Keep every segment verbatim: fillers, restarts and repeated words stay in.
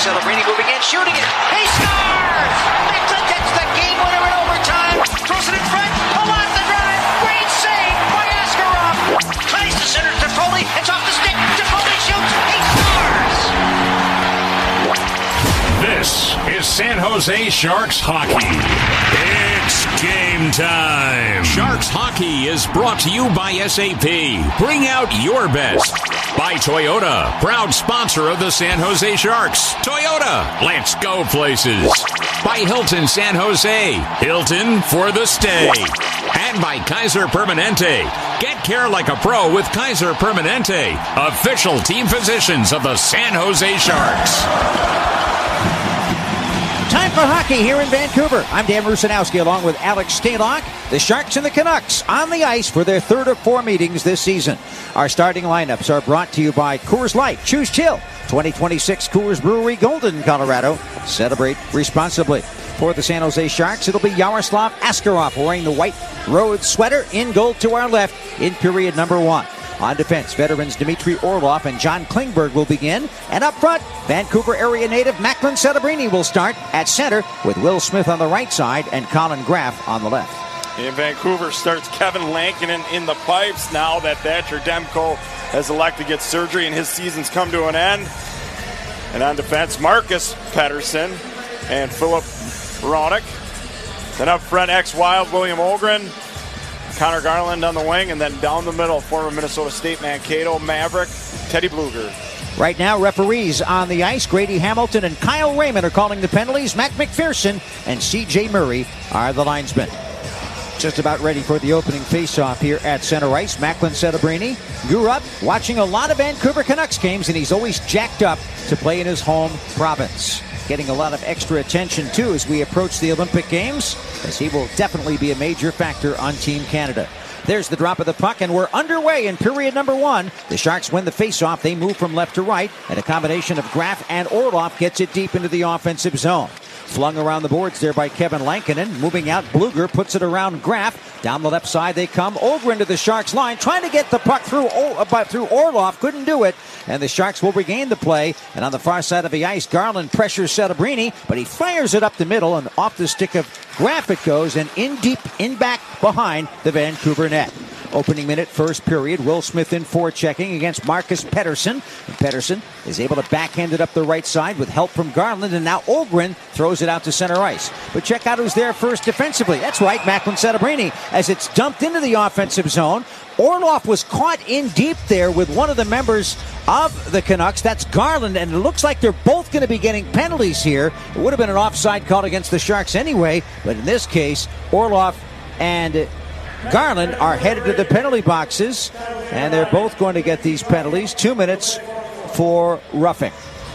Celebrini moving in, shooting it. He scores! Macklin gets the game winner in overtime. Throws it in front. Pull off the drive. Great save by Askarov. Ties to center. Toffoli. It's off the stick. Toffoli shoots. He scores! This is San Jose Sharks hockey. It's game time. Sharks hockey is brought to you by S A P. Bring out your best. By Toyota, proud sponsor of the San Jose Sharks. Toyota, let's go places. By Hilton San Jose, Hilton for the stay. And by Kaiser Permanente. Get care like a pro with Kaiser Permanente, official team physicians of the San Jose Sharks. Time for hockey here in Vancouver. I'm Dan Rusanowski along with Alex Stalock. The Sharks and the Canucks on the ice for their third of four meetings this season. Our starting lineups are brought to you by Coors Light. Choose chill. twenty twenty-six Coors Brewery, Golden, Colorado. Celebrate responsibly. For the San Jose Sharks, it'll be Yaroslav Askarov wearing the white road sweater in goal to our left in period number one. On defense, veterans Dmitry Orlov and John Klingberg will begin. And up front, Vancouver area native Macklin Celebrini will start at center with Will Smith on the right side and Colin Graff on the left. In Vancouver starts Kevin Lankinen in the pipes now that Thatcher Demko has elected to get surgery and his season's come to an end. And on defense, Marcus Pettersson and Philip Hronek. Then up front, ex-Wild William Ogren. Connor Garland on the wing, and then down the middle, former Minnesota State Mankato Maverick, Teddy Bluger. Right now, referees on the ice, Grady Hamilton and Kyle Raymond are calling the penalties. Matt McPherson and C J Murray are the linesmen. Just about ready for the opening faceoff here at center ice. Macklin Celebrini grew up watching a lot of Vancouver Canucks games, and he's always jacked up to play in his home province. Getting a lot of extra attention, too, as we approach the Olympic Games, as he will definitely be a major factor on Team Canada. There's the drop of the puck, and we're underway in period number one. The Sharks win the faceoff. They move from left to right, and a combination of Graff and Orlov gets it deep into the offensive zone. Flung around the boards there by Kevin Lankinen. Moving out, Bluger puts it around Graff. Down the left side they come. Ogren to the Sharks line, trying to get the puck through, uh, through Orlov. Couldn't do it. And the Sharks will regain the play. And on the far side of the ice, Garland pressures Celebrini, but he fires it up the middle, and off the stick of Graff it goes, and in deep, in back behind the Vancouver net. Opening minute, first period. Will Smith in forechecking against Marcus Pettersson. And Pettersson is able to backhand it up the right side with help from Garland, and now Ogren throws it out to center ice. But check out who's there first defensively. That's right, Macklin Celebrini, as it's dumped into the offensive zone. Orlov was caught in deep there with one of the members of the Canucks. That's Garland, and it looks like they're both going to be getting penalties here. It would have been an offside call against the Sharks anyway, but in this case, Orlov and Garland are headed to the penalty boxes, and they're both going to get these penalties. Two minutes for roughing.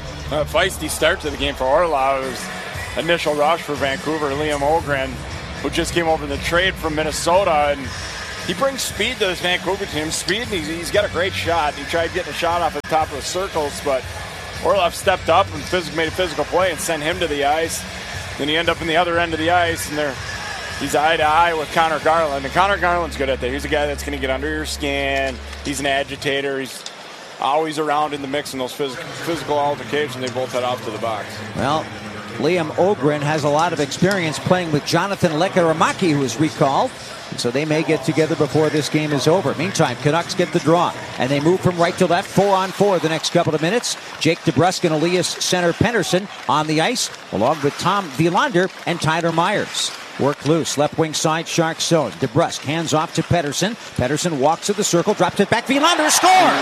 A feisty start to the game for Orlov. It was initial rush for Vancouver. Liam Ogren, who just came over in the trade from Minnesota, and he brings speed to this Vancouver team. Speed, and he's, he's got a great shot. He tried getting a shot off the top of the circles, but Orlov stepped up and phys- made a physical play and sent him to the ice. Then he ended up in the other end of the ice, and they're he's eye to eye with Connor Garland, and Connor Garland's good at that. He's a guy that's going to get under your skin. He's an agitator. He's always around in the mix in those phys- physical altercations. They both head off to the box. Well, Liam Ogren has a lot of experience playing with Jonathan Lekkerimäki, who is recalled, and so they may get together before this game is over. Meantime, Canucks get the draw, and they move from right to left, four on four the next couple of minutes. Jake DeBrusk and Elias Center Pettersson on the ice, along with Tom Wielander and Tyler Myers. Work loose, left wing side, Sharks zone. DeBrusk hands off to Pettersson. Pettersson walks to the circle, drops it back. Wielander, score!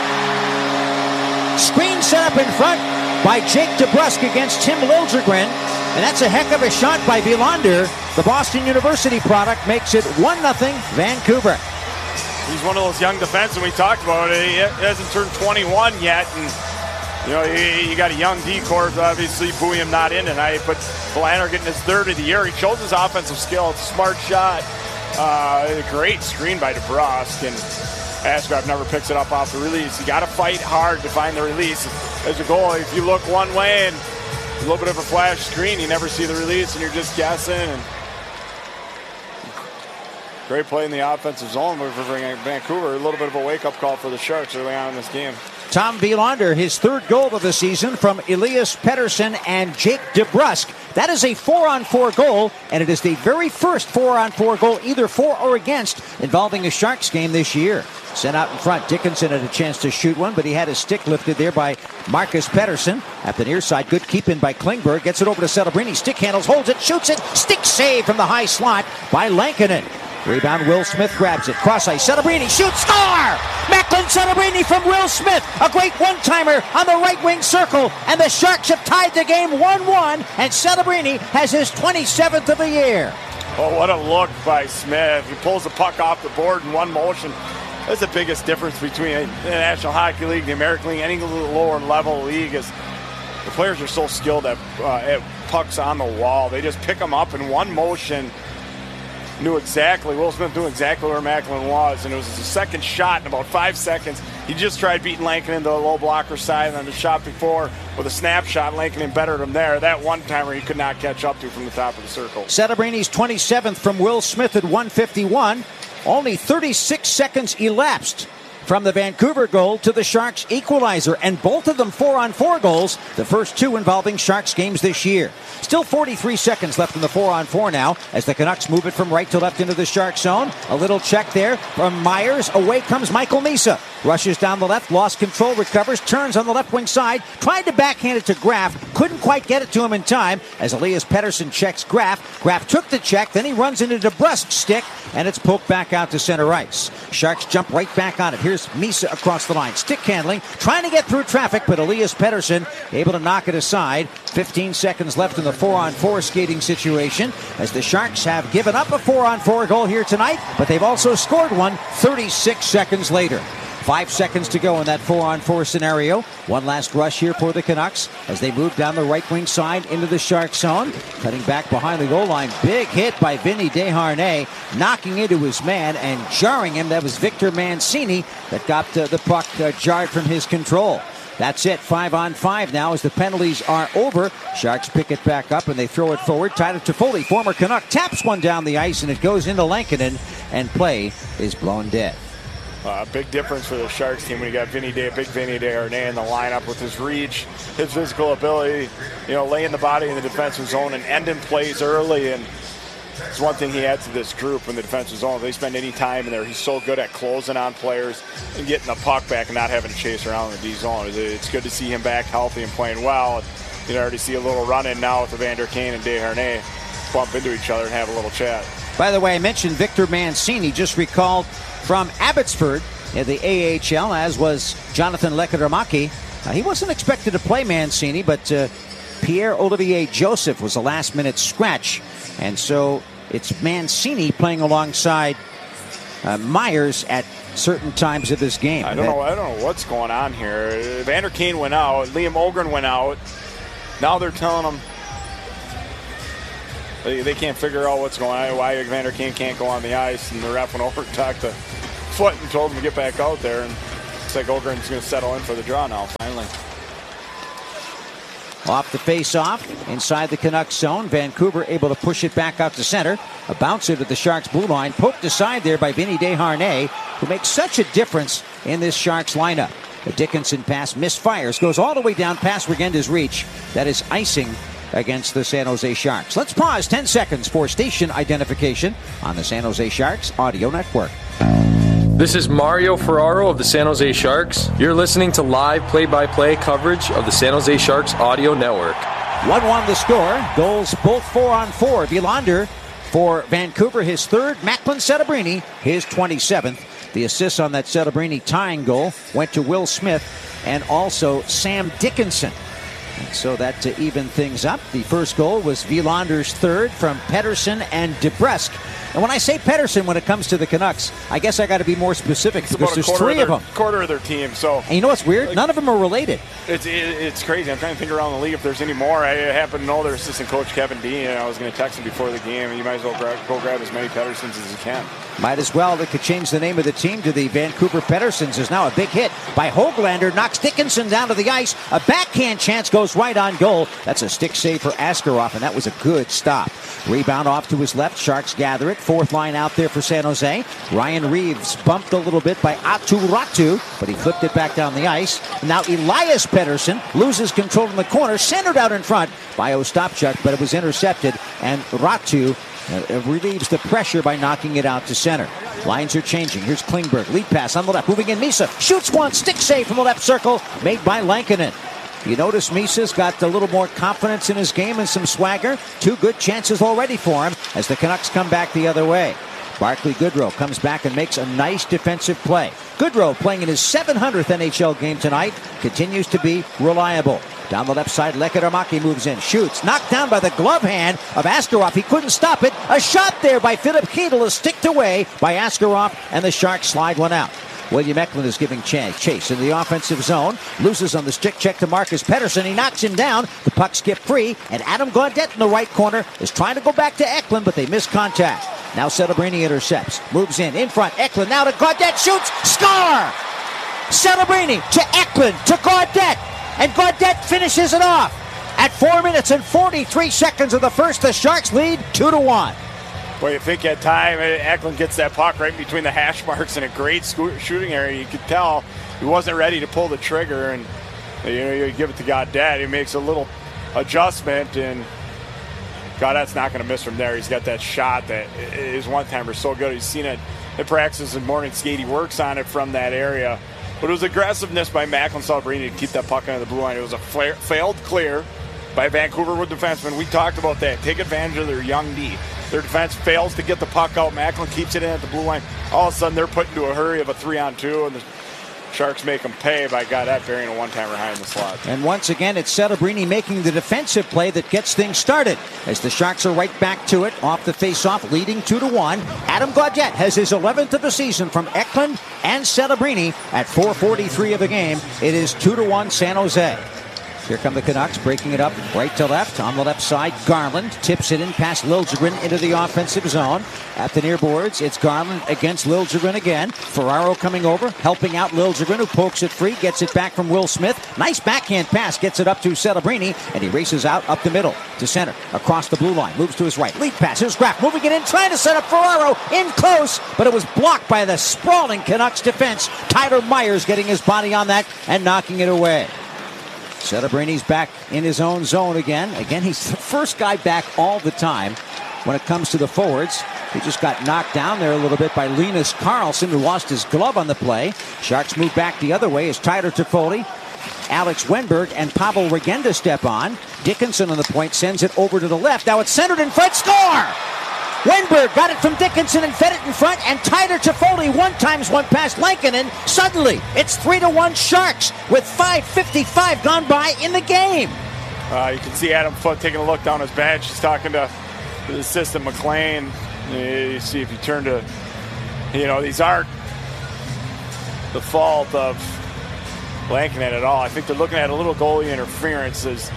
Screen set up in front by Jake DeBrusk against Tim Liljegren. And that's a heck of a shot by Wielander. The Boston University product makes it one nothing Vancouver. He's one of those young defensemen we talked about. He hasn't turned twenty-one yet. And you know, you, you got a young D-corps, obviously, Bouillon not in tonight, but Wielander getting his third of the year. He shows his offensive skill. It's a smart shot. Uh, a great screen by DeBrusk, and Askarov never picks it up off the release. You got to fight hard to find the release. As a goal, if you look one way and a little bit of a flash screen, you never see the release, and you're just guessing. And great play in the offensive zone for Vancouver. A little bit of a wake-up call for the Sharks early on in this game. Tom Wielander, his third goal of the season from Elias Pettersson and Jake DeBrusk. That is a four-on-four goal, and it is the very first four-on-four goal, either for or against, involving a Sharks game this year. Sent out in front. Dickinson had a chance to shoot one, but he had his stick lifted there by Marcus Pettersson. At the near side, good keep in by Klingberg. Gets it over to Celebrini. Stick handles, holds it, shoots it. Stick save from the high slot by Lankinen. Rebound, Will Smith grabs it. Cross ice, Celebrini shoots, score! Macklin Celebrini from Will Smith. A great one-timer on the right wing circle. And the Sharks have tied the game one one. And Celebrini has his twenty-seventh of the year. Oh, what a look by Smith. He pulls the puck off the board in one motion. That's the biggest difference between the National Hockey League, the American League, any lower level league is the players are so skilled at, uh, at pucks on the wall. They just pick them up in one motion. Knew exactly, Will Smith knew exactly where Macklin was, and it was his second shot in about five seconds. He just tried beating Lankinen into the low blocker side, and then the shot before with a snapshot, Lankinen bettered him there. That one-timer he could not catch up to from the top of the circle. Celebrini's twenty-seventh from Will Smith at one fifty-one. Only thirty-six seconds elapsed from the Vancouver goal to the Sharks equalizer, and both of them four-on-four goals, the first two involving Sharks games this year. Still forty-three seconds left in the four-on-four now as the Canucks move it from right to left into the Sharks zone. A little check there from Myers. Away comes Michael Misa. Rushes down the left, lost control, recovers, turns on the left wing side, tried to backhand it to Graf, couldn't quite get it to him in time as Elias Pettersson checks Graf. Graf took the check, then he runs into DeBrusk's stick, and it's poked back out to center ice. Sharks jump right back on it. Here's Misa across the line. Stick handling, trying to get through traffic, but Elias Pettersson able to knock it aside. fifteen seconds left in the four-on-four skating situation as the Sharks have given up a four-on-four goal here tonight, but they've also scored one thirty-six seconds later. Five seconds to go in that four-on-four scenario. One last rush here for the Canucks as they move down the right wing side into the Shark zone. Cutting back behind the goal line. Big hit by Vinny Desharnais, knocking into his man and jarring him. That was Victor Mancini that got uh, the puck uh, jarred from his control. That's it. Five on five now as the penalties are over. Sharks pick it back up and they throw it forward. Tyler Toffoli, former Canuck, taps one down the ice and it goes into Lankinen and play is blown dead. A uh, big difference for the Sharks team when you got Vinny Day, big Vinny Desharnais in the lineup with his reach, his physical ability, you know, laying the body in the defensive zone and ending plays early. And it's one thing he adds to this group in the defensive zone. If they spend any time in there, he's so good at closing on players and getting the puck back and not having to chase around in the D zone. It's good to see him back healthy and playing well. You can already see a little run-in now with Evander Kane and Desharnais bump into each other and have a little chat. By the way, I mentioned Victor Mancini, just recalled from Abbotsford in the A H L, as was Jonathan Lekkerimäki. Uh, he wasn't expected to play Mancini, but uh, Pierre-Olivier Joseph was a last-minute scratch. And so it's Mancini playing alongside uh, Myers at certain times of this game. I don't know. I don't know what's going on here. Evander Kane went out. Liam Ogren went out. Now they're telling him they, they can't figure out what's going on, why Evander Kane can't go on the ice. And the ref went over and talked to Foot and told him to get back out there. And it's like Ogren's going to settle in for the draw now, finally. Off the face-off, inside the Canucks zone. Vancouver able to push it back out to center. A bouncer to the Sharks blue line. Poked aside there by Vinny Desharnais, who makes such a difference in this Sharks lineup. The Dickinson pass misfires, goes all the way down past Regenda's reach. That is icing against the San Jose Sharks. Let's pause ten seconds for station identification on the San Jose Sharks Audio Network. This is Mario Ferraro of the San Jose Sharks. You're listening to live play-by-play coverage of the San Jose Sharks Audio Network. one one the score. Goals both four on four. Wielander for Vancouver, his third. Macklin Celebrini, his twenty-seventh. The assist on that Celebrini tying goal went to Will Smith and also Sam Dickinson. And so that to even things up, the first goal was Wielander's third from Pettersson and DeBrusk. And when I say Pettersson, when it comes to the Canucks, I guess I got to be more specific it's because there's three of, their, of them. Quarter of their team. So, and you know what's weird? Like, none of them are related. It's it, it's crazy. I'm trying to think around the league if there's any more. I happen to know their assistant coach Kevin Dean, and I was going to text him before the game. You might as well grab, go grab as many Petterssons as you can. Might as well. They could change the name of the team to the Vancouver Petterssons. Is now a big hit by Höglander. Knocks Dickinson down to the ice. A backhand chance goes goes right on goal. That's a stick save for Askarov, and that was a good stop. Rebound off to his left. Sharks gather it. Fourth line out there for San Jose. Ryan Reeves bumped a little bit by Atu Ratu, but he flipped it back down the ice. Now Elias Pettersson loses control in the corner, centered out in front by Ostapchuk, but it was intercepted, and Ratu uh, relieves the pressure by knocking it out to center. Lines are changing. Here's Klingberg. Lead pass on the left. Moving in Misa. Shoots one. Stick save from the left circle. Made by Lankinen. You notice Misa's got a little more confidence in his game and some swagger. Two good chances already for him as the Canucks come back the other way. Barclay Goodrow comes back and makes a nice defensive play. Goodrow, playing in his seven hundredth N H L game tonight, continues to be reliable. Down the left side, Lekkerimäki moves in, shoots, knocked down by the glove hand of Askarov. He couldn't stop it. A shot there by Philip Chytil is sticked away by Askarov, and the Sharks slide one out. William Eklund is giving chase in the offensive zone. Loses on the stick check to Marcus Pettersson. He knocks him down. The puck skipped free, and Adam Gaudette in the right corner is trying to go back to Eklund, but they miss contact. Now Celebrini intercepts. Moves in, in front. Eklund now to Gaudette. Shoots. Score! Celebrini to Eklund to Gaudette. And Gaudette finishes it off. At four minutes and forty-three seconds of the first, the Sharks lead two to one. Well, you think at time, Eklund gets that puck right between the hash marks in a great shooting area. You could tell he wasn't ready to pull the trigger, and you know you give it to Gaudette. He makes a little adjustment, and Gaudette's not going to miss from there. He's got that shot that his one-timer is so good. He's seen it in practice and morning skate. He works on it from that area. But it was aggressiveness by Macklin Celebrini to keep that puck under the blue line. It was a flare, failed clear by Vancouver with defensemen. We talked about that. Take advantage of their young D. Their defense fails to get the puck out. Macklin keeps it in at the blue line. All of a sudden, they're put into a hurry of a three-on-two, and the Sharks make them pay by Gaudette burying a one-timer high in the slot. And once again, it's Celebrini making the defensive play that gets things started as the Sharks are right back to it off the face-off, leading two to one. Adam Gaudette has his eleventh of the season from Eklund and Celebrini at four forty-three of the game. It is two to one San Jose. Here come the Canucks, breaking it up right to left. On the left side, Garland tips it in past Liljegren into the offensive zone. At the near boards, it's Garland against Liljegren again. Ferraro coming over, helping out Liljegren, who pokes it free, gets it back from Will Smith. Nice backhand pass, gets it up to Celebrini, and he races out up the middle to center, across the blue line, moves to his right. Lead pass, here's Graff moving it in, trying to set up Ferraro, in close, but it was blocked by the sprawling Canucks defense. Tyler Myers getting his body on that and knocking it away. Celebrini's back in his own zone again. Again, he's the first guy back all the time when it comes to the forwards. He just got knocked down there a little bit by Linus Karlsson, who lost his glove on the play. Sharks move back the other way as Tyler Toffoli, Alex Wenberg, and Pavel Regenda step on. Dickinson on the point sends it over to the left. Now it's centered in front. Score! Wenberg got it from Dickinson and fed it in front, and Tyler Toffoli one times one past Lankinen. Suddenly, it's three to one Sharks with five fifty-five gone by in the game. Uh, you can see Adam Foote taking a look down his bench. He's talking to the assistant McLean. You see if you turn to, you know, these aren't the fault of Lankinen at all. I think they're looking at a little goalie interference. As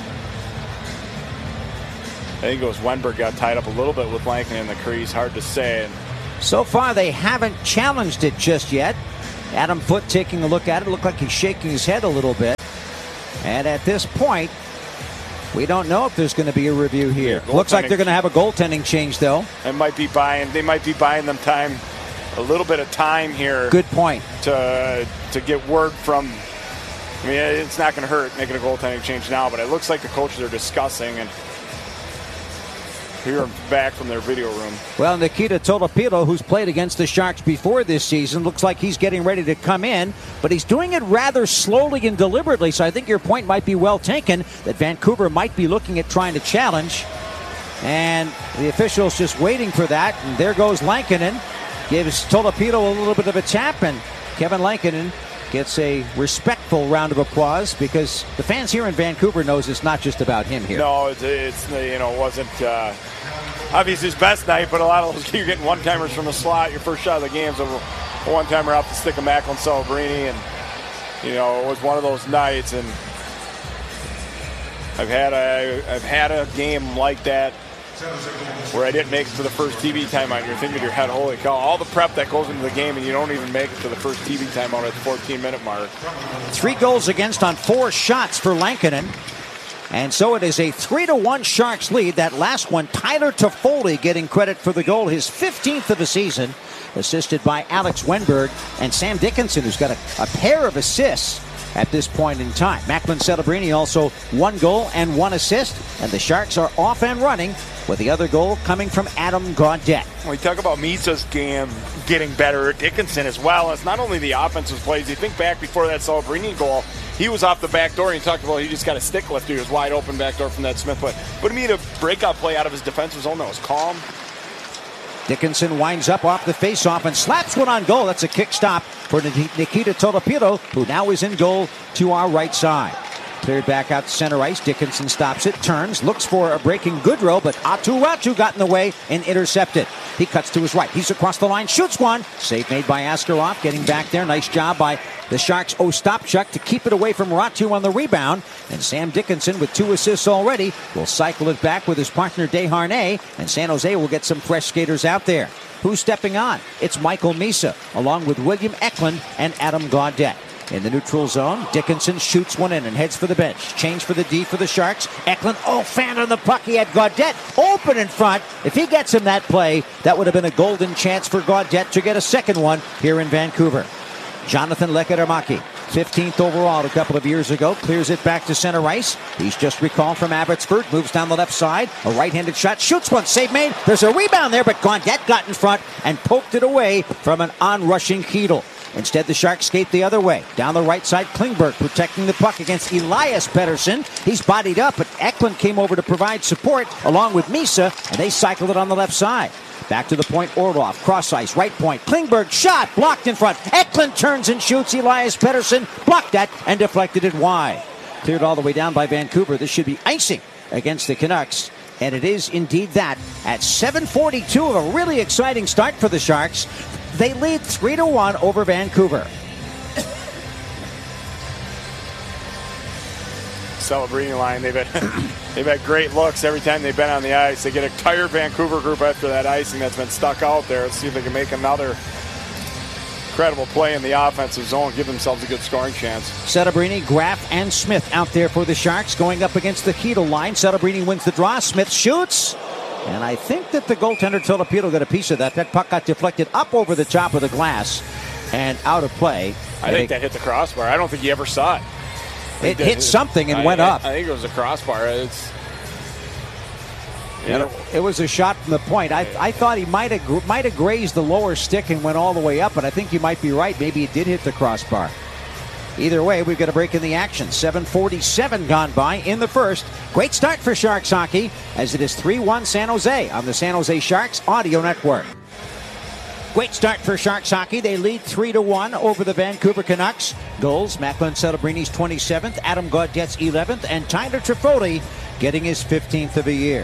I think it was Wenberg got tied up a little bit with Lankinen in the crease. Hard to say. And so far, they haven't challenged it just yet. Adam Foote taking a look at it. Looked like he's shaking his head a little bit. And at this point, we don't know if there's going to be a review here. Yeah, looks like they're going to have a goaltending change, though. They might be buying. They might be buying them time, a little bit of time here. Good point. To to get word from. I mean, it's not going to hurt making a goaltending change now, but it looks like the coaches are discussing and. Here back from their video room. Well, Nikita Tolopilo, who's played against the Sharks before this season, looks like he's getting ready to come in, but he's doing it rather slowly and deliberately, so I think your point might be well taken that Vancouver might be looking at trying to challenge, and the official's just waiting for that, and there goes Lankinen, gives Tolopilo a little bit of a tap, and Kevin Lankinen gets a respectful round of applause because the fans here in Vancouver knows it's not just about him here. No, it's, it's you know, it wasn't uh, obviously his best night, but a lot of those, you're getting one-timers from the slot. Your first shot of the game is a one-timer off the stick of Macklin Celebrini, and, you know, it was one of those nights, and I've had a, I've had a game like that where I didn't make it to the first T V timeout. You're thinking in your head, holy cow, all the prep that goes into the game and you don't even make it to the first T V timeout at the fourteen minute mark. Three goals against on four shots for Lankinen. And so it is a three to one Sharks lead. That last one, Tyler Toffoli getting credit for the goal, his fifteenth of the season, assisted by Alex Wenberg and Sam Dickinson, who's got a, a pair of assists at this point in time. Macklin Celebrini also one goal and one assist, and the Sharks are off and running with the other goal coming from Adam Gaudette. When we talk about Misa's game getting better, Dickinson as well. It's not only the offensive plays. You think back before that Celebrini goal, he was off the back door, and you talked about he just got a stick lift. He was wide open back door from that Smith play. But to me, a breakout play out of his defensive zone that was calm. Dickinson winds up off the faceoff and slaps one on goal. That's a kick stop for Nikita Tolopilo, who now is in goal to our right side. Cleared back out to center ice. Dickinson stops it, turns, looks for a breaking Goodrow, but Atu Ratu got in the way and intercepted. He cuts to his right. He's across the line, shoots one. Save made by Askarov, getting back there. Nice job by the Sharks' Ostapchuk to keep it away from Ratu on the rebound. And Sam Dickinson, with two assists already, will cycle it back with his partner Desharnais, and San Jose will get some fresh skaters out there. Who's stepping on? It's Michael Misa, along with William Eklund and Adam Gaudette. In the neutral zone, Dickinson shoots one in and heads for the bench. Change for the D for the Sharks. Eklund, oh, fan on the puck. He had Gaudette open in front. If he gets him that play, that would have been a golden chance for Gaudette to get a second one here in Vancouver. Jonathan Lekkerimäki, fifteenth overall a couple of years ago, clears it back to center ice. He's just recalled from Abbotsford, moves down the left side. A right-handed shot, shoots one, save made. There's a rebound there, but Gaudette got in front and poked it away from an onrushing Chytil. Instead, the Sharks skate the other way. Down the right side, Klingberg protecting the puck against Elias Pettersson. He's bodied up, but Eklund came over to provide support along with Misa, and they cycled it on the left side. Back to the point, Orlov, cross ice, right point. Klingberg shot, blocked in front. Eklund turns and shoots. Elias Pettersson blocked that and deflected it wide. Cleared all the way down by Vancouver. This should be icing against the Canucks. And it is indeed that. At seven forty-two of a really exciting start for the Sharks. They lead three to one over Vancouver. Celebrini line, they've had, they've had great looks every time they've been on the ice. They get a tired Vancouver group after that icing that's been stuck out there. Let's see if they can make another incredible play in the offensive zone, give themselves a good scoring chance. Celebrini, Graf, and Smith out there for the Sharks, going up against the Chytil line. Celebrini wins the draw. Smith shoots. And I think that the goaltender Tolopilo got a piece of that. That puck got deflected up over the top of the glass and out of play. I, I think, think that hit the crossbar. I don't think you ever saw it. It hit that, something and I, went I, up. I think it was a crossbar. It's, you know. It, it was a shot from the point. I, I thought he might have might have grazed the lower stick and went all the way up, but I think you might be right. Maybe it did hit the crossbar. Either way, we've got a break in the action. seven forty-seven gone by in the first. Great start for Sharks hockey as it is three one San Jose on the San Jose Sharks Audio Network. Great start for Sharks hockey. They lead three to one over the Vancouver Canucks. Goals, Macklin Celebrini's twenty-seventh, Adam Gaudette's eleventh, and Tyler Toffoli getting his fifteenth of the year.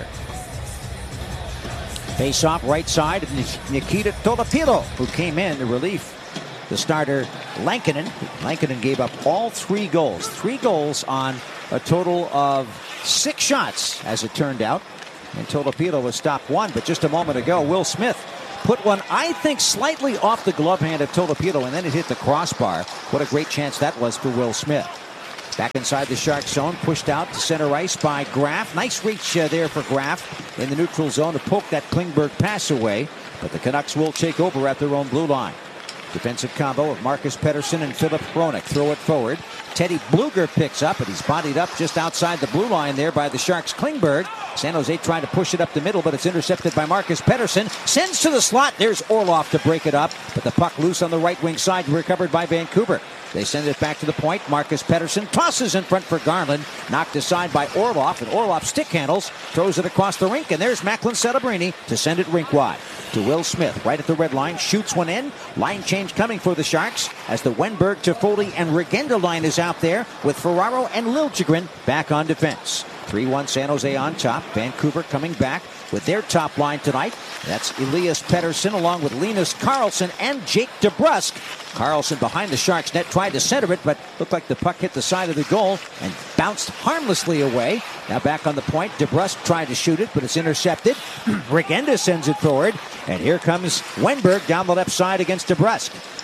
Face off right side of Nikita Tolopilo, who came in to relief the starter Lankinen. Lankinen gave up all three goals. Three goals on a total of six shots, as it turned out. And Tolopilo was stopped one, but just a moment ago, Will Smith put one, I think, slightly off the glove hand of Tolopilo, and then it hit the crossbar. What a great chance that was for Will Smith. Back inside the Sharks zone, pushed out to center ice by Graf. Nice reach uh, there for Graf in the neutral zone to poke that Klingberg pass away. But the Canucks will take over at their own blue line. Defensive combo of Marcus Pettersson and Philip Hronek. Throw it forward. Teddy Bluger picks up, and he's bodied up just outside the blue line there by the Sharks' Klingberg. San Jose trying to push it up the middle, but it's intercepted by Marcus Pettersson. Sends to the slot. There's Orlov to break it up, but the puck loose on the right wing side, recovered by Vancouver. They send it back to the point. Marcus Pettersson tosses in front for Garland. Knocked aside by Orlov, and Orlov stick handles, throws it across the rink, and there's Macklin Celebrini to send it rink wide. To Will Smith, right at the red line, shoots one in. Line change coming for the Sharks as the Wenberg, Toffoli, and Regenda line is out there with Ferraro and Liljegren back on defense. three one San Jose on top. Vancouver coming back with their top line tonight. That's Elias Pettersson along with Linus Karlsson and Jake DeBrusk. Karlsson behind the Sharks net tried to center it, but looked like the puck hit the side of the goal and bounced harmlessly away. Now back on the point. DeBrusk tried to shoot it, but it's intercepted. Regenda sends it forward, and here comes Wenberg down the left side against DeBrusk.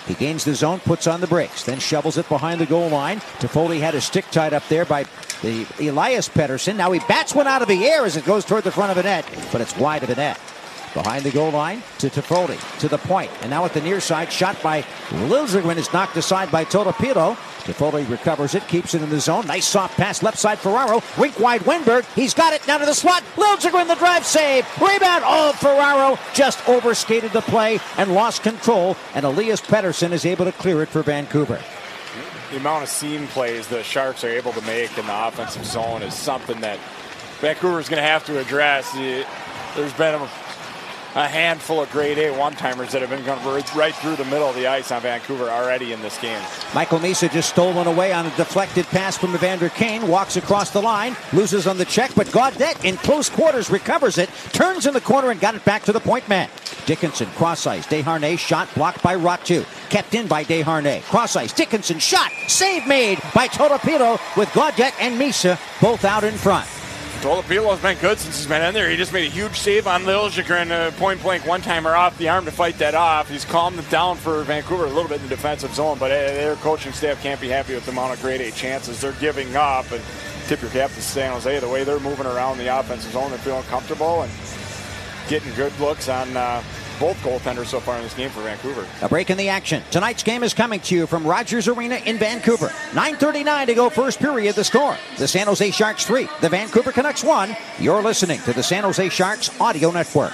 He gains the zone, puts on the brakes, then shovels it behind the goal line. Toffoli had a stick tied up there by the Elias Pettersson. Now he bats one out of the air as it goes toward the front of the net, but it's wide of the net. Behind the goal line to Toffoli, to the point. And now at the near side, shot by Liljegren is knocked aside by Totopilo. Toffoli recovers it, keeps it in the zone. Nice soft pass, left side Ferraro. Rink wide Wenberg. He's got it down to the slot. Liljegren, the drive save. Rebound. Oh, Ferraro just overskated the play and lost control. And Elias Pettersson is able to clear it for Vancouver. The amount of seam plays the Sharks are able to make in the offensive zone is something that Vancouver is going to have to address. There's been a A handful of grade A one-timers that have been going right through the middle of the ice on Vancouver already in this game. Michael Misa just stole one away on a deflected pass from Evander Kane. Walks across the line, loses on the check, but Gaudette in close quarters recovers it, turns in the corner and got it back to the point man. Dickinson, cross ice. Desharnais shot blocked by Ratu. Kept in by Desharnais. Cross ice. Dickinson shot. Save made by Totopilo with Gaudette and Misa both out in front. Tolopilo's been good since he's been in there. He just made a huge save on Liljegren, a point-blank one-timer off the arm to fight that off. He's calmed it down for Vancouver a little bit in the defensive zone, but their coaching staff can't be happy with the amount of grade A chances they're giving up. And tip your cap to San Jose. The way they're moving around the offensive zone, they're feeling comfortable and getting good looks on uh, both goaltenders so far in this game for Vancouver. A break in the action. Tonight's game is coming to you from Rogers Arena in Vancouver. nine thirty-nine to go first period. The score, the San Jose Sharks three, the Vancouver Canucks one. You're listening to the San Jose Sharks Audio Network.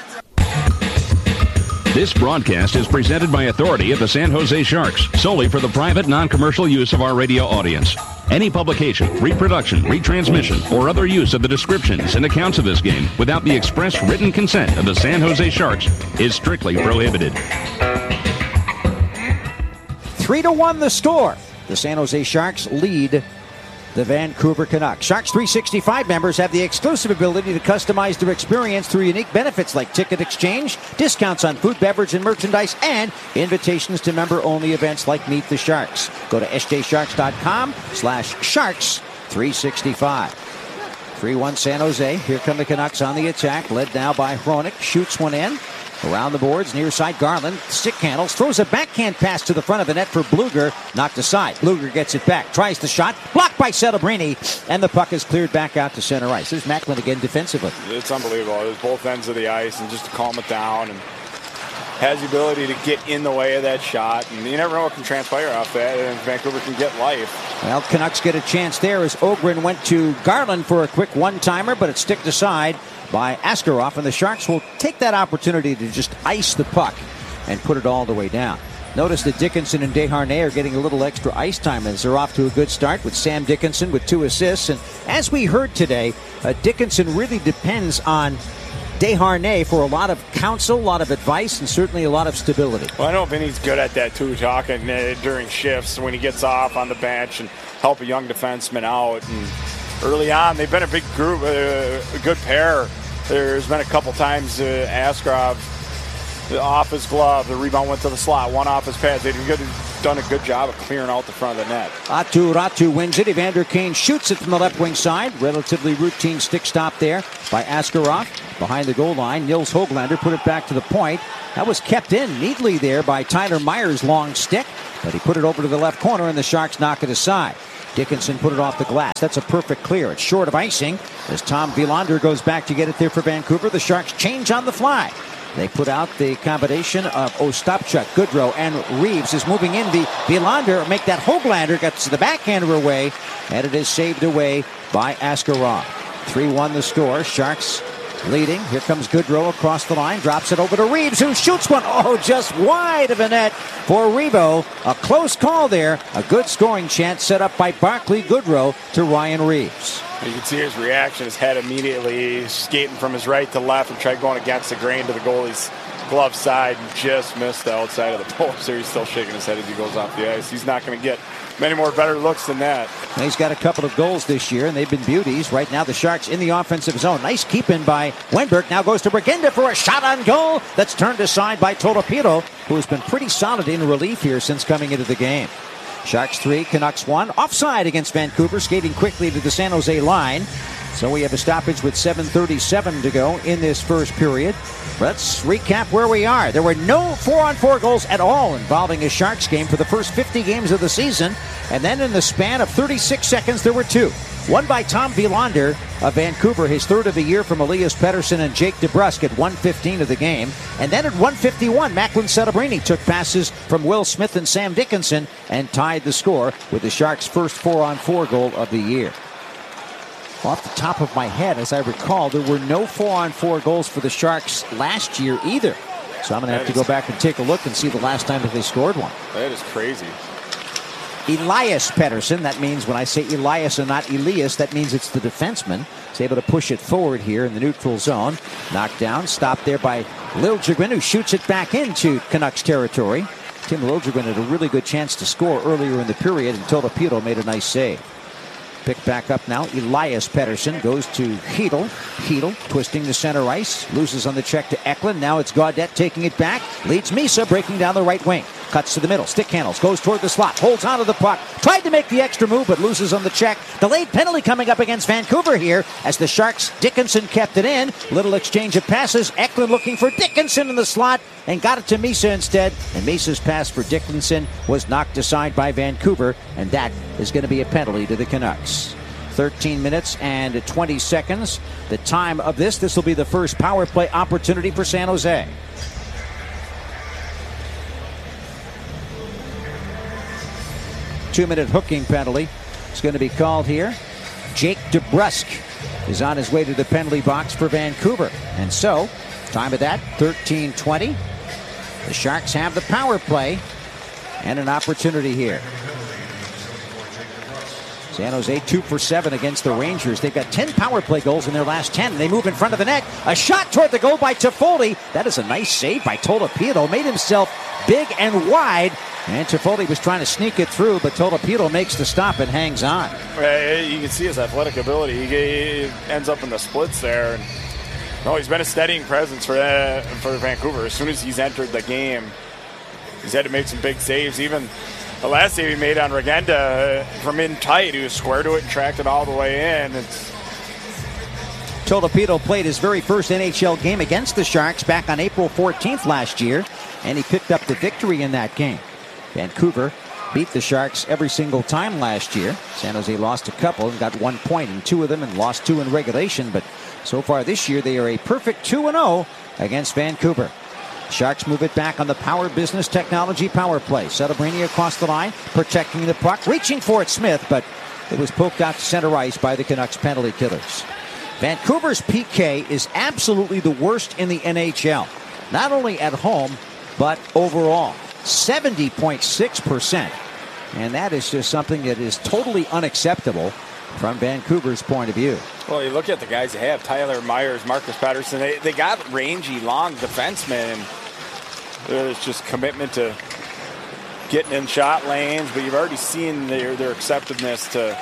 This broadcast is presented by authority of the San Jose Sharks, solely for the private, non-commercial use of our radio audience. Any publication, reproduction, retransmission, or other use of the descriptions and accounts of this game without the express written consent of the San Jose Sharks is strictly prohibited. Three to one the score. The San Jose Sharks lead the Vancouver Canucks. Sharks three sixty-five members have the exclusive ability to customize their experience through unique benefits like ticket exchange, discounts on food, beverage, and merchandise, and invitations to member-only events like Meet the Sharks. Go to s j sharks dot com slash sharks three sixty-five. three one San Jose. Here come the Canucks on the attack, led now by Hronik. Shoots one in. Around the boards, near side Garland, stick handles, throws a backhand pass to the front of the net for Bluger, knocked aside. Bluger gets it back, tries the shot, blocked by Celebrini, and the puck is cleared back out to center ice. There's Macklin again defensively. It's unbelievable. There's both ends of the ice, and just to calm it down, and has the ability to get in the way of that shot, and you never know what can transpire off that, and Vancouver can get life. Well, Canucks get a chance there as Ogren went to Garland for a quick one-timer, but it's sticked aside by Askarov, and the Sharks will take that opportunity to just ice the puck and put it all the way down. Notice that Dickinson and Desharnais are getting a little extra ice time as they're off to a good start with Sam Dickinson with two assists. And as we heard today, uh, Dickinson really depends on Desharnais for a lot of counsel, a lot of advice, and certainly a lot of stability. Well, I know Vinny's good at that too, talking uh, during shifts when he gets off on the bench and help a young defenseman out. And early on, they've been a big group, uh, a good pair. There's been a couple times uh, Askarov off his glove, the rebound went to the slot, one off his pads. They've done a good job of clearing out the front of the net. Atu Ratu wins it. Evander Kane shoots it from the left wing side. Relatively routine stick stop there by Askarov. Behind the goal line, Nils Höglander put it back to the point. That was kept in neatly there by Tyler Myers' long stick, but he put it over to the left corner and the Sharks knock it aside. Dickinson put it off the glass. That's a perfect clear. It's short of icing as Tom Wilander goes back to get it there for Vancouver. The Sharks change on the fly. They put out the combination of Ostapchuk, Goodrow, and Reeves is moving in. The Wilander make that Höglander gets the backhander away, and it is saved away by Askarov. three one the score. Sharks leading. Here comes Goodrow across the line. Drops it over to Reeves, who shoots one. Oh, just wide of the net for Rebo. A close call there. A good scoring chance set up by Barclay Goodrow to Ryan Reeves. You can see his reaction, his head immediately skating from his right to left and tried going against the grain to the goalie's glove side and just missed the outside of the post there. He's still shaking his head as he goes off the ice. He's not going to get many more better looks than that. And he's got a couple of goals this year, and they've been beauties. Right now, the Sharks in the offensive zone. Nice keep-in by Wenberg. Now goes to Bragenda for a shot on goal that's turned aside by Tolopilo, who has been pretty solid in relief here since coming into the game. Sharks three, Canucks one. Offside against Vancouver, skating quickly to the San Jose line. So we have a stoppage with seven thirty-seven to go in this first period. Let's recap where we are. There were no four-on-four goals at all involving a Sharks game for the first fifty games of the season. And then in the span of thirty-six seconds, there were two. One by Tom Wielander of Vancouver, his third of the year from Elias Pettersson and Jake DeBrusk at one fifteen of the game. And then at one fifty-one, Macklin Celebrini took passes from Will Smith and Sam Dickinson and tied the score with the Sharks' first four-on-four goal of the year. Off the top of my head, as I recall, there were no four-on-four goals for the Sharks last year either. So I'm going to have to go back and take a look and see the last time that they scored one. That is crazy. Elias Pettersson, that means when I say Elias and not Elias, that means it's the defenseman. He's able to push it forward here in the neutral zone. Knocked down, stopped there by Liljegren, who shoots it back into Canucks territory. Tim Liljegren had a really good chance to score earlier in the period, and Tolopilo made a nice save. Picked back up now. Elias Pettersson goes to Hedl. Hedl twisting to center ice. Loses on the check to Eklund. Now it's Gaudette taking it back. Leads Misa breaking down the right wing. Cuts to the middle. Stick handles. Goes toward the slot. Holds onto the puck. Tried to make the extra move but loses on the check. Delayed penalty coming up against Vancouver here as the Sharks. Dickinson kept it in. Little exchange of passes. Eklund looking for Dickinson in the slot and got it to Misa instead. And Misa's pass for Dickinson was knocked aside by Vancouver, and that is going to be a penalty to the Canucks. thirteen minutes and twenty seconds. The time of this. This will be the first power play opportunity for San Jose. Two-minute hooking penalty is going to be called here. Jake DeBrusk is on his way to the penalty box for Vancouver. And so, time of that, thirteen twenty. The Sharks have the power play and an opportunity here. San Jose two for seven against the Rangers. They've got ten power play goals in their last ten. They move in front of the net. A shot toward the goal by Toffoli. That is a nice save by Tolopilo. Made himself big and wide. And Toffoli was trying to sneak it through, but Tolopilo makes the stop and hangs on. You can see his athletic ability. He ends up in the splits there. And, no, he's been a steadying presence for uh, for Vancouver. As soon as he's entered the game, he's had to make some big saves. Even the last save he made on Regenda from in tight, he was square to it and tracked it all the way in. It's Tolopilo played his very first N H L game against the Sharks back on April fourteenth last year, and he picked up the victory in that game. Vancouver beat the Sharks every single time last year. San Jose lost a couple and got one point in two of them and lost two in regulation, but so far this year they are a perfect two and oh against Vancouver. Sharks move it back on the Power Business Technology power play. Celebrini across the line, protecting the puck, reaching for it, Smith, but it was poked out to center ice by the Canucks penalty killers. Vancouver's P K is absolutely the worst in the N H L, not only at home, but overall. seventy point six percent. And that is just something that is totally unacceptable from Vancouver's point of view. Well, you look at the guys they have, Tyler Myers, Marcus Pettersson. They, they got rangy, long defensemen. There's just commitment to getting in shot lanes, but you've already seen their, their acceptedness to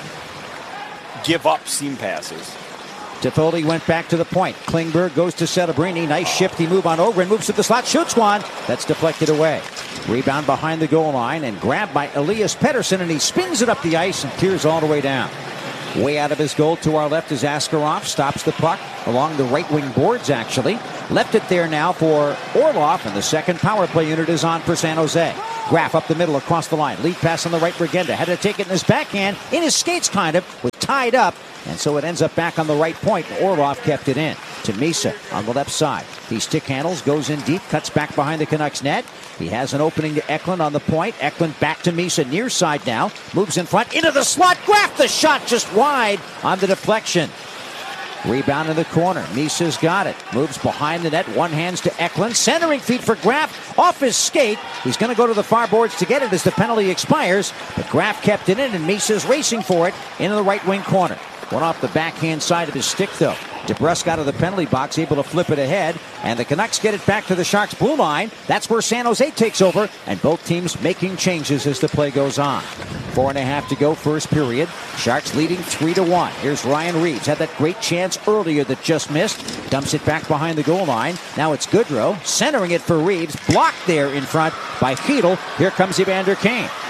give up seam passes. Toffoli went back to the point. Klingberg goes to Celebrini. Nice shifty move on Ogren. Moves to the slot. Shoots one. That's deflected away. Rebound behind the goal line and grabbed by Elias Pettersson, and he spins it up the ice and clears all the way down. Way out of his goal to our left is Askarov. Stops the puck along the right wing boards, actually. Left it there now for Orlov, and the second power play unit is on for San Jose. Graf up the middle across the line. Lead pass on the right. Regenda had to take it in his backhand. In his skates, kind of. Was tied up. And so it ends up back on the right point. Orlov kept it in to Misa on the left side. He stick handles, goes in deep, cuts back behind the Canucks net. He has an opening to Eklund on the point. Eklund back to Misa, near side now. Moves in front, into the slot. Graf the shot just wide on the deflection. Rebound in the corner. Misa's got it. Moves behind the net. One hands to Eklund. Centering feed for Graf. Off his skate. He's going to go to the far boards to get it as the penalty expires. But Graf kept it in, and Misa's racing for it into the right wing corner. One off the backhand side of his stick, though. DeBrusk out of the penalty box, able to flip it ahead. And the Canucks get it back to the Sharks' blue line. That's where San Jose takes over. And both teams making changes as the play goes on. Four and a half to go, first period. Sharks leading three to one. Here's Ryan Reeves. Had that great chance earlier that just missed. Dumps it back behind the goal line. Now it's Goodrow centering it for Reeves. Blocked there in front by Hedl. Here comes Evander Kane.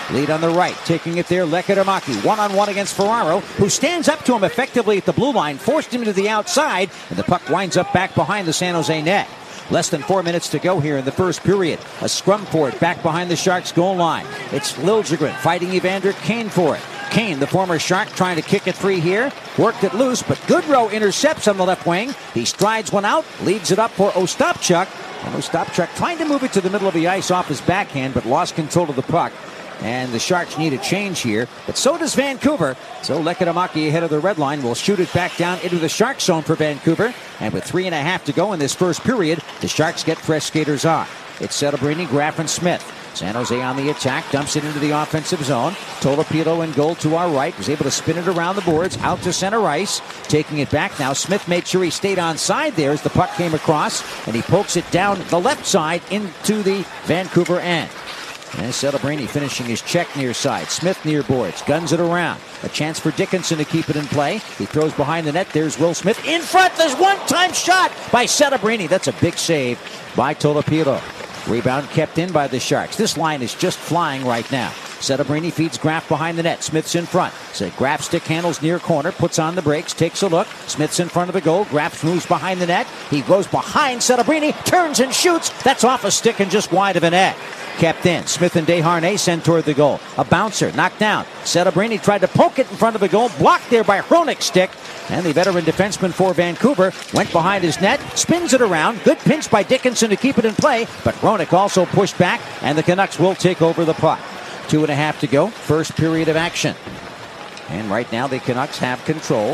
Lead on the right, taking it there, Lekkerimäki, one-on-one against Ferraro, who stands up to him effectively at the blue line, forced him to the outside, and the puck winds up back behind the San Jose net. Less than four minutes to go here in the first period. A scrum for it back behind the Sharks' goal line. It's Liljegren fighting Evander Kane for it. Kane, the former Shark, trying to kick it free here. Worked it loose, but Goodrow intercepts on the left wing. He strides one out, leads it up for Ostapchuk. And Ostapchuk trying to move it to the middle of the ice off his backhand, but lost control of the puck. And the Sharks need a change here, but so does Vancouver. So Lekkerimäki ahead of the red line will shoot it back down into the Shark zone for Vancouver. And with three and a half to go in this first period, the Sharks get fresh skaters on. It's Celebrini, Graff, and Smith. San Jose on the attack, dumps it into the offensive zone. Tolopilo in goal to our right, was able to spin it around the boards, out to center ice. Taking it back now, Smith made sure he stayed on side there as the puck came across, and he pokes it down the left side into the Vancouver end. And Celebrini finishing his check near side. Smith near boards, guns it around. A chance for Dickinson to keep it in play. He throws behind the net. There's Will Smith in front. There's one-time shot by Celebrini. That's a big save by Tolopilo. Rebound kept in by the Sharks. This line is just flying right now. Celebrini feeds Graff behind the net. Smith's in front. So Graff stick handles near corner, puts on the brakes, takes a look. Smith's in front of the goal. Graff moves behind the net. He goes behind Celebrini, turns and shoots. That's off a stick and just wide of a net. Kept in. Smith and Desharnais sent toward the goal. A bouncer, knocked down. Celebrini tried to poke it in front of the goal. Blocked there by Hronek's stick. And the veteran defenseman for Vancouver went behind his net, spins it around. Good pinch by Dickinson to keep it in play. But Hronek also pushed back, and the Canucks will take over the puck. Two and a half to go. First period of action. And right now the Canucks have control.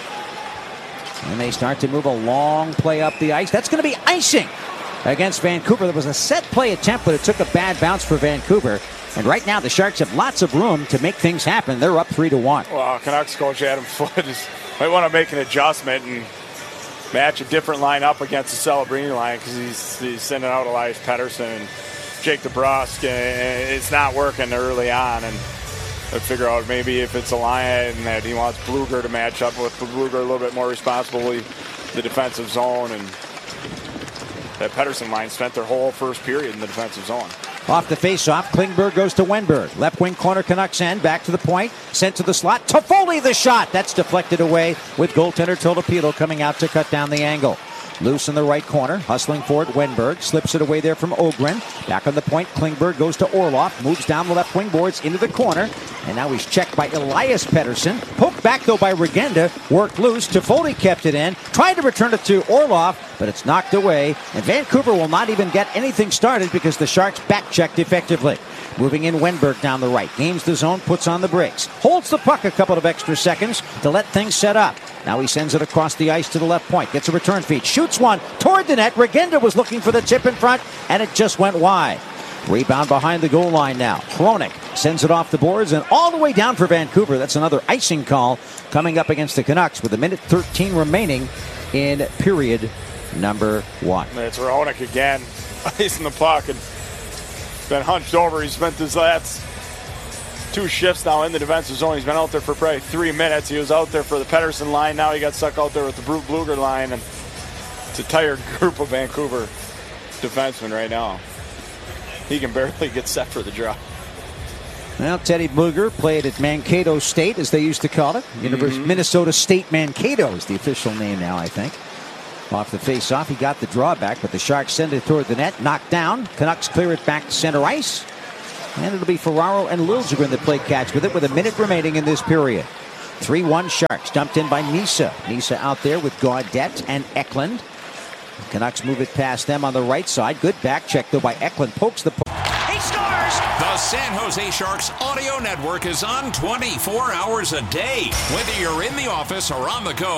And they start to move a long play up the ice. That's going to be icing against Vancouver. There was a set play attempt, but it took a bad bounce for Vancouver. And right now the Sharks have lots of room to make things happen. They're up three to one. Well, Canucks coach Adam Foote is, might want to make an adjustment and match a different lineup against the Celebrini line, because he's, he's sending out Elias Pettersson and Jake DeBrusk, and it's not working early on. And I figure out maybe if it's a line that he wants Bluger to match up with, Bluger a little bit more responsibly the defensive zone, and that Pettersson line spent their whole first period in the defensive zone. Off the face-off, Klingberg goes to Wenberg. Left wing corner, Canucks end, back to the point, sent to the slot. Toffoli the shot. That's deflected away with goaltender Tolopilo coming out to cut down the angle. Loose in the right corner, hustling for it, Wenberg. Slips it away there from Ogren. Back on the point, Klingberg goes to Orlov. Moves down the left wing boards into the corner. And now he's checked by Elias Pettersson. Poked back, though, by Regenda. Worked loose. Toffoli kept it in. Tried to return it to Orlov, but it's knocked away. And Vancouver will not even get anything started because the Sharks back-checked effectively. Moving in Wenberg down the right. Gains the zone, puts on the brakes. Holds the puck a couple of extra seconds to let things set up. Now he sends it across the ice to the left point. Gets a return feed. Shoots one toward the net. Regenda was looking for the tip in front, and it just went wide. Rebound behind the goal line now. Hronek sends it off the boards and all the way down for Vancouver. That's another icing call coming up against the Canucks with a minute thirteen remaining in period number one. It's Hronek again, icing the puck and been hunched over. He spent his last two shifts now in the defensive zone. He's been out there for probably three minutes. He was out there for the Pettersson line. Now he got stuck out there with the Brute Bluger line, and it's a tired group of Vancouver defensemen right now. He can barely get set for the draw. Well, Teddy Bluger played at Mankato State, as they used to call it. University Mm-hmm. Minnesota State Mankato is the official name now, I think. Off the face-off, he got the drawback, but the Sharks send it toward the net. Knocked down. Canucks clear it back to center ice. And it'll be Ferraro and Liljegren that play catch with it with a minute remaining in this period. three one Sharks, dumped in by Nisa. Nisa out there with Gaudette and Eklund. Canucks move it past them on the right side. Good back check, though, by Eklund. Pokes the... He scores! The San Jose Sharks Audio Network is on twenty-four hours a day. Whether you're in the office or on the go,